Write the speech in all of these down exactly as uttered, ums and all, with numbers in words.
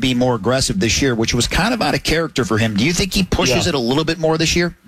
be more aggressive this year, which was kind of out of character for him. Do you think he pushes yeah. it a little bit more this year?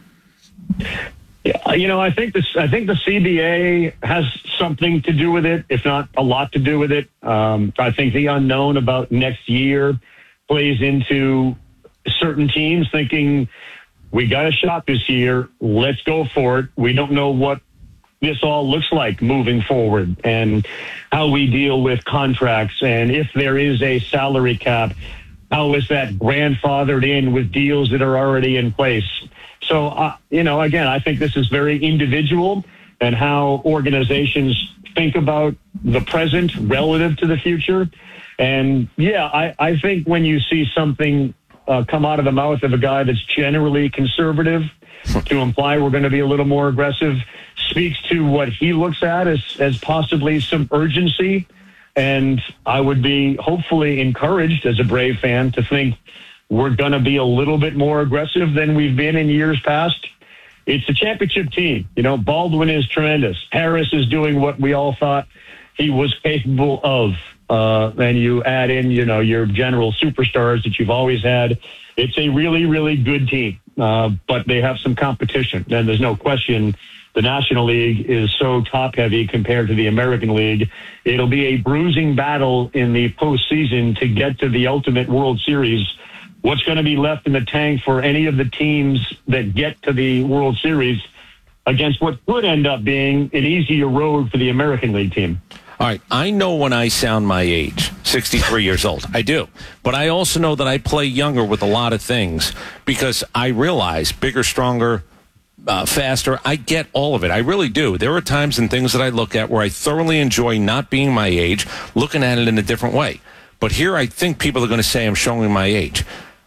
Yeah, you know, I think this. I think the C B A has something to do with it, if not a lot to do with it. Um, I think the unknown about next year plays into certain teams thinking, we got a shot this year, let's go for it. We don't know what this all looks like moving forward and how we deal with contracts, and if there is a salary cap, how is that grandfathered in with deals that are already in place? So, uh, you know, again, I think this is very individual and how organizations think about the present relative to the future. And, yeah, I, I think when you see something uh, come out of the mouth of a guy that's generally conservative to imply we're going to be a little more aggressive speaks to what he looks at as, as possibly some urgency. And I would be hopefully encouraged as a Brave fan to think we're going to be a little bit more aggressive than we've been in years past. It's a championship team. You know, Baldwin is tremendous. Harris is doing what we all thought he was capable of. Uh, and you add in, you know, your general superstars that you've always had. It's a really, really good team. Uh, but they have some competition. And there's no question the National League is so top-heavy compared to the American League. It'll be a bruising battle in the postseason to get to the ultimate World Series. What's going to be left in the tank for any of the teams that get to the World Series against what could end up being an easier road for the American League team? All right, I know when I sound my age, sixty-three years old. I do. But I also know that I play younger with a lot of things because I realize bigger, stronger, uh, faster. I get all of it. I really do. There are times and things that I look at where I thoroughly enjoy not being my age, looking at it in a different way. But here I think people are going to say I'm showing my age.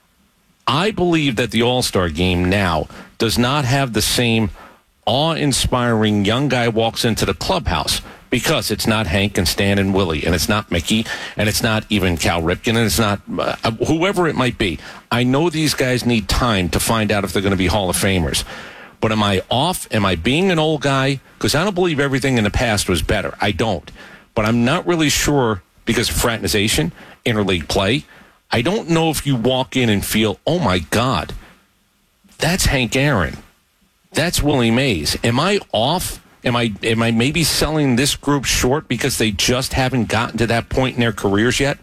I believe that the All-Star game now does not have the same awe-inspiring young guy walks into the clubhouse because it's not Hank and Stan and Willie, and it's not Mickey, and it's not even Cal Ripken, and it's not uh, whoever it might be. I know these guys need time to find out if they're going to be Hall of Famers. But am I off? Am I being an old guy? Because I don't believe everything in the past was better. I don't. But I'm not really sure because of fraternization, interleague play. I don't know if you walk in and feel, oh, my God, that's Hank Aaron. That's Willie Mays. Am I off? Am I am I maybe selling this group short because they just haven't gotten to that point in their careers yet?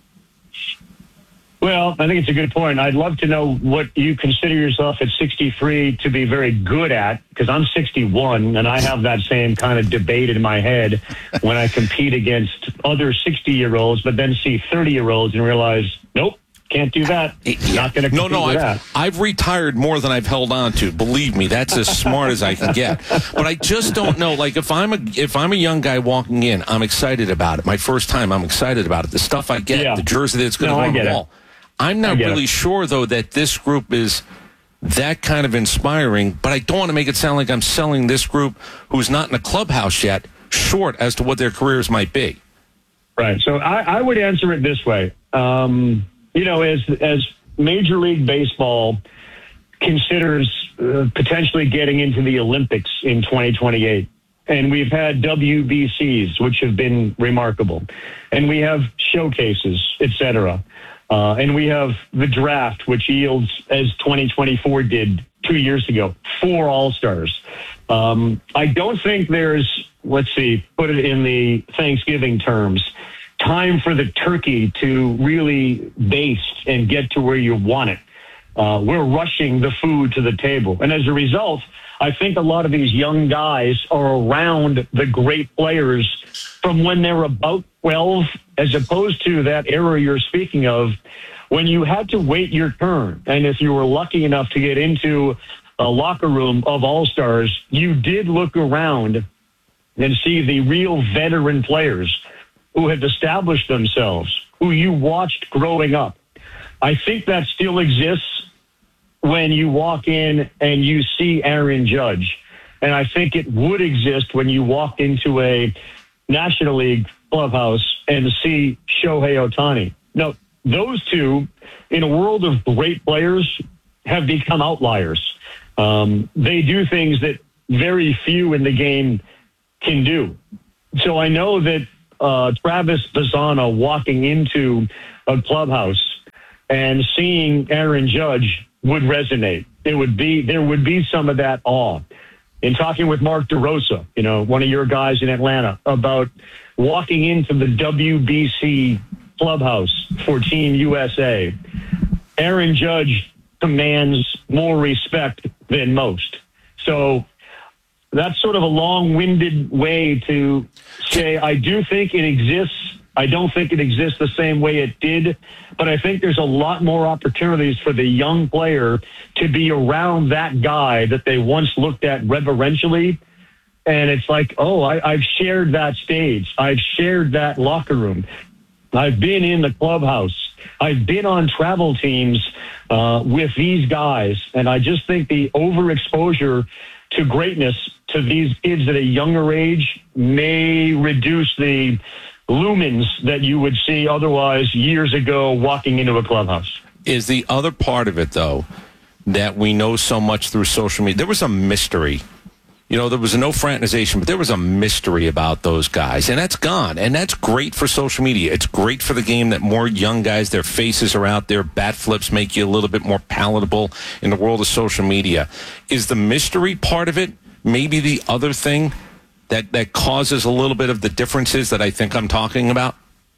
Well, I think it's a good point. I'd love to know what you consider yourself at sixty-three to be very good at, because I'm sixty-one, and I have that same kind of debate in my head when I compete against other sixty-year-olds, but then see thirty-year-olds and realize, nope, can't do that. Not going to compete no, no, with I've, that. I've retired more than I've held on to. Believe me, that's as smart as I can get. But I just don't know. Like if I'm a if I'm a young guy walking in, I'm excited about it. My first time, I'm excited about it. The stuff I get, Yeah. the jersey that's going to No, go I on the get wall. it. I'm not get really it. sure though that this group is that kind of inspiring. But I don't want to make it sound like I'm selling this group who's not in a clubhouse yet short as to what their careers might be. Right. So I, I would answer it this way. Um, you know, as as Major League Baseball considers uh, potentially getting into the Olympics in twenty twenty-eight, and we've had W B Cs, which have been remarkable, and we have showcases, et cetera. Uh, and we have the draft, which yields, as twenty twenty-four did two years ago, four All-Stars. Um, I don't think there's, let's see, put it in the Thanksgiving terms, time for the turkey to really baste and get to where you want it. Uh, we're rushing the food to the table. And as a result, I think a lot of these young guys are around the great players from when they're about twelve, as opposed to that era you're speaking of, when you had to wait your turn. And if you were lucky enough to get into a locker room of all-stars, you did look around and see the real veteran players who have established themselves, who you watched growing up. I think that still exists when you walk in and you see Aaron Judge. And I think it would exist when you walk into a National League clubhouse and see Shohei Ohtani. No, those two, in a world of great players, have become outliers. Um, they do things that very few in the game can do. So I know that uh, Travis Bazzana walking into a clubhouse and seeing Aaron Judge would resonate. It would be, there would be some of that awe. In talking with Mark DeRosa, you know, one of your guys in Atlanta, about walking into the W B C clubhouse for Team U S A, Aaron Judge commands more respect than most. So that's sort of a long-winded way to say I do think it exists. I don't think it exists the same way it did, but I think there's a lot more opportunities for the young player to be around that guy that they once looked at reverentially. And it's like, oh, I, I've shared that stage. I've shared that locker room. I've been in the clubhouse. I've been on travel teams uh, with these guys. And I just think the overexposure to greatness to these kids at a younger age may reduce the lumens that you would see otherwise years ago walking into a clubhouse. Is the other part of it, though, that we know so much through social media? There was a mystery. You know, there was no fraternization, but there was a mystery about those guys, and that's gone. And that's great for social media. It's great for the game that more young guys, their faces are out there. Bat flips make you a little bit more palatable in the world of social media. Is the mystery part of it maybe the other thing that, that causes a little bit of the differences that I think I'm talking about?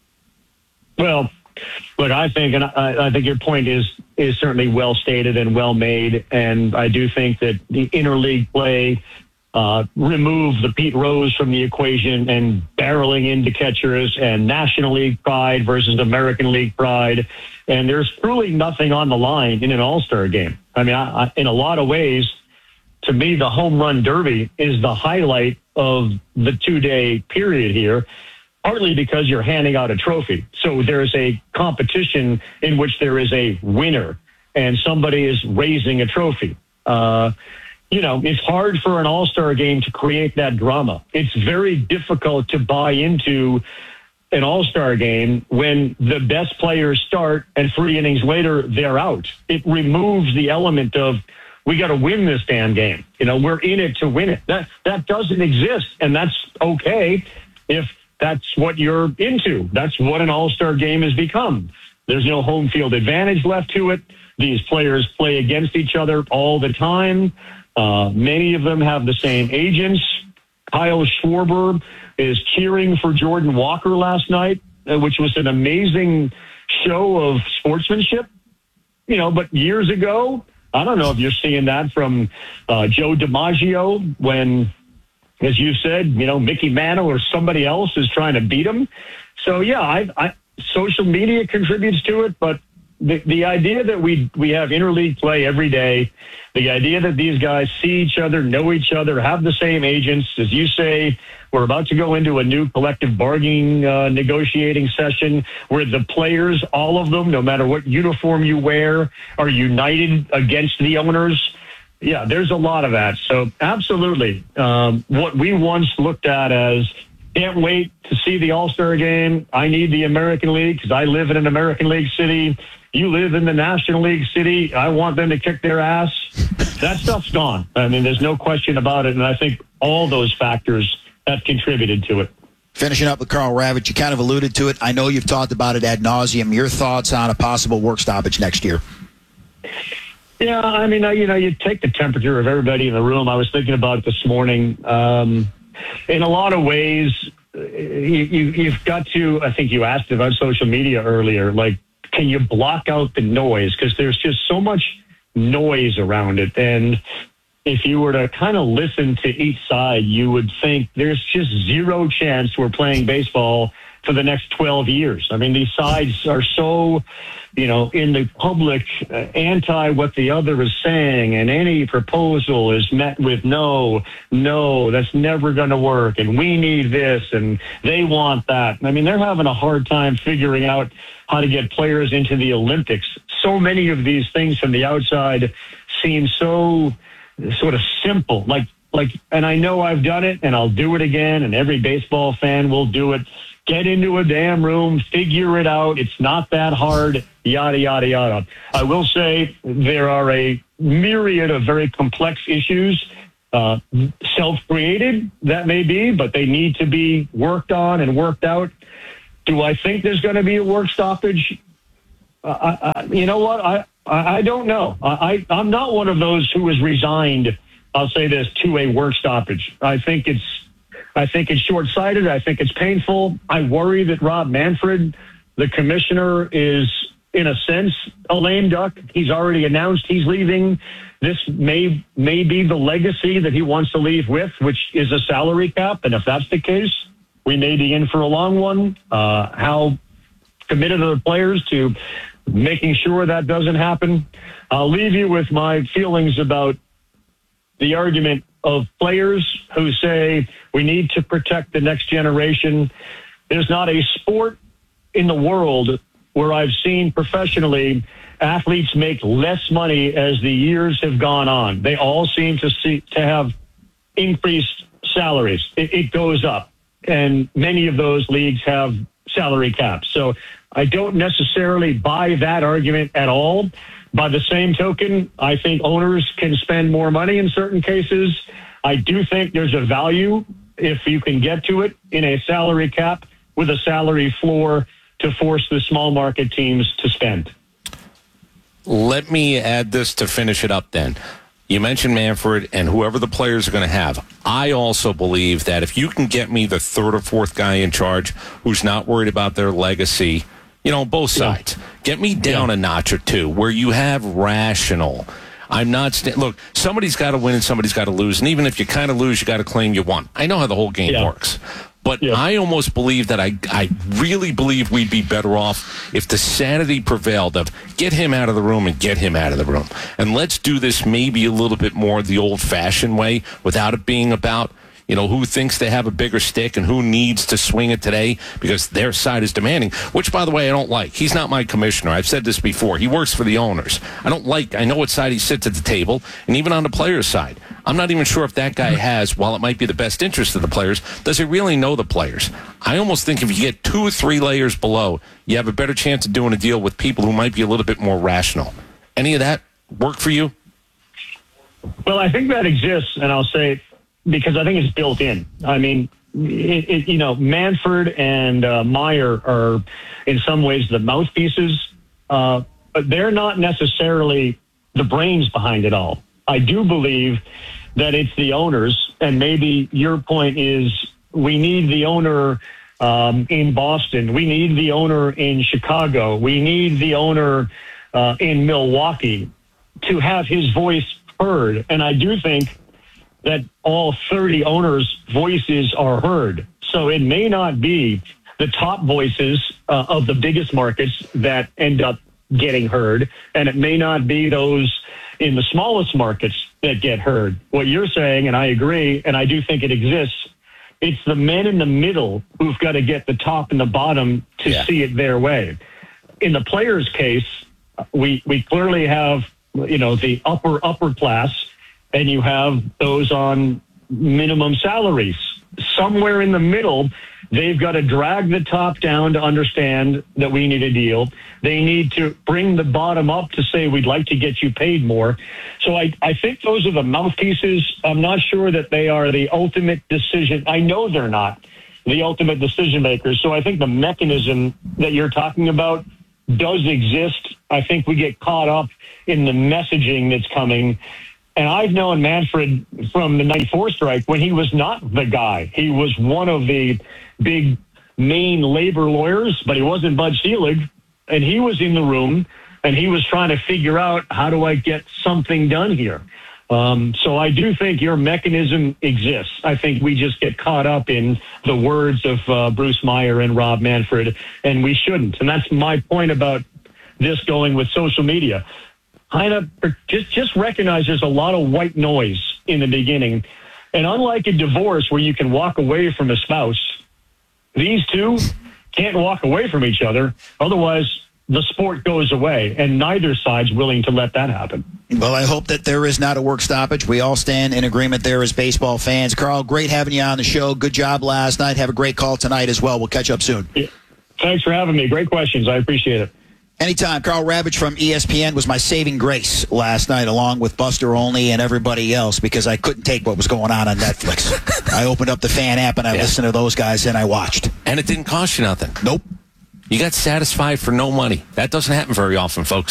Well, look, I think, and I, I think your point is is certainly well stated and well made, and I do think that the interleague play uh, remove the Pete Rose from the equation and barreling into catchers and National League pride versus American League pride, and there's truly nothing on the line in an All-Star game. I mean, I, I, in a lot of ways, to me, the home run derby is the highlight of the two-day period here, partly because you're handing out a trophy. So there's a competition in which there is a winner and somebody is raising a trophy. Uh, you know, it's hard for an all-star game to create that drama. It's very difficult to buy into an all-star game when the best players start and three innings later they're out. It removes the element of, we got to win this damn game. You know, we're in it to win it. That that doesn't exist, and that's okay if that's what you're into. That's what an all-star game has become. There's no home field advantage left to it. These players play against each other all the time. Uh, many of them have the same agents. Kyle Schwarber is cheering for Jordan Walker last night, uh, which was an amazing show of sportsmanship. You know, but years ago, I don't know if you're seeing that from uh, Joe DiMaggio when, as you said, you know, Mickey Mantle or somebody else is trying to beat him. So, yeah, I, I, social media contributes to it, but the, the idea that we, we have interleague play every day, the idea that these guys see each other, know each other, have the same agents, as you say, we're about to go into a new collective bargaining uh, negotiating session where the players, all of them, no matter what uniform you wear, are united against the owners. Yeah, there's a lot of that. So absolutely. Um, what we once looked at as, can't wait to see the All-Star game. I need the American League because I live in an American League city. You live in the National League city. I want them to kick their ass. That stuff's gone. I mean, there's no question about it. And I think all those factors have contributed to it. Finishing up with Karl Ravech, you kind of alluded to it. I know you've talked about it ad nauseum. Your thoughts on a possible work stoppage next year? Yeah, I mean, you know, you take the temperature of everybody in the room. I was thinking about it this morning. Um, in a lot of ways, you, you, you've got to, I think you asked about social media earlier, like, can you block out the noise? Because there's just so much noise around it. And if you were to kind of listen to each side, you would think there's just zero chance we're playing baseball for the next twelve years. I mean, these sides are so, you know, in the public, uh, anti what the other is saying, and any proposal is met with no, no, that's never going to work, and we need this, and they want that. I mean, they're having a hard time figuring out how to get players into the Olympics. So many of these things from the outside seem so sort of simple, like, like, and I know I've done it and I'll do it again, and every baseball fan will do it. Get into a damn room, figure it out. It's not that hard, yada, yada, yada. I will say there are a myriad of very complex issues, uh, self-created, that may be, but they need to be worked on and worked out. Do I think there's going to be a work stoppage? I, I, you know what? I, I, I don't know. I, I'm not one of those who is resigned, I'll say this, to a work stoppage. I think it's, I think it's short-sighted. I think it's painful. I worry that Rob Manfred, the commissioner, is in a sense a lame duck. He's already announced he's leaving. This may, may be the legacy that he wants to leave with, which is a salary cap. And if that's the case, we may be in for a long one. Uh, how committed are the players to making sure that doesn't happen? I'll leave you with my feelings about the argument of players who say we need to protect the next generation. There's not a sport in the world where I've seen professionally athletes make less money as the years have gone on. They all seem to see to have increased salaries. It, it goes up, and many of those leagues have salary caps. So I don't necessarily buy that argument at all. By the same token, I think owners can spend more money in certain cases. I do think there's a value, if you can get to it, in a salary cap with a salary floor to force the small market teams to spend. Let me add this to finish it up then. You mentioned Manfred and whoever the players are going to have. I also believe that if you can get me the third or fourth guy in charge who's not worried about their legacy, you know, both sides, yeah. get me down yeah. a notch or two where you have rational. I'm not st- look, somebody's got to win and somebody's got to lose. And even if you kind of lose, you got to claim you won. I know how the whole game yeah. works. But yeah. I almost believe that I, I really believe we'd be better off if the sanity prevailed of get him out of the room and get him out of the room. And let's do this maybe a little bit more the old-fashioned way without it being about, you know, who thinks they have a bigger stick and who needs to swing it today because their side is demanding, which, by the way, I don't like. He's not my commissioner. I've said this before. He works for the owners. I don't like, I know what side he sits at the table, and even on the player's side. I'm not even sure if that guy has, while it might be the best interest of the players, does he really know the players? I almost think if you get two or three layers below, you have a better chance of doing a deal with people who might be a little bit more rational. Any of that work for you? Well, I think that exists, and I'll say because I think it's built in. I mean, it, it, you know, Manfred and uh, Meyer are in some ways the mouthpieces, uh, but they're not necessarily the brains behind it all. I do believe that it's the owners, and maybe your point is we need the owner um, in Boston. We need the owner in Chicago. We need the owner uh, in Milwaukee to have his voice heard. And I do think that all thirty owners' voices are heard. So it may not be the top voices uh, of the biggest markets that end up getting heard, and it may not be those in the smallest markets that get heard. What you're saying, and I agree, and I do think it exists, it's the men in the middle who've got to get the top and the bottom to yeah. see it their way. In the players' case, we we clearly have, you know, the upper, upper class, and you have those on minimum salaries. Somewhere in the middle, they've got to drag the top down to understand that we need a deal. They need to bring the bottom up to say, we'd like to get you paid more. So I, I think those are the mouthpieces. I'm not sure that they are the ultimate decision. I know they're not the ultimate decision makers. So I think the mechanism that you're talking about does exist. I think we get caught up in the messaging that's coming. And I've known Manfred from the ninety-four strike when he was not the guy. He was one of the big main labor lawyers, but he wasn't Bud Selig. And he was in the room, and he was trying to figure out, how do I get something done here? Um, so I do think your mechanism exists. I think we just get caught up in the words of uh, Bruce Meyer and Rob Manfred, and we shouldn't. And that's my point about this going with social media. Kind of just, just recognize there's a lot of white noise in the beginning. And unlike a divorce where you can walk away from a spouse, these two can't walk away from each other. Otherwise, the sport goes away, and neither side's willing to let that happen. Well, I hope that there is not a work stoppage. We all stand in agreement there as baseball fans. Carl, great having you on the show. Good job last night. Have a great call tonight as well. We'll catch up soon. Yeah. Thanks for having me. Great questions. I appreciate it. Anytime. Carl Ravitch from E S P N was my saving grace last night, along with Buster Olney and everybody else, because I couldn't take what was going on on Netflix. I opened up the Fan app and I yeah. listened to those guys and I watched. And it didn't cost you nothing. Nope. You got satisfied for no money. That doesn't happen very often, folks.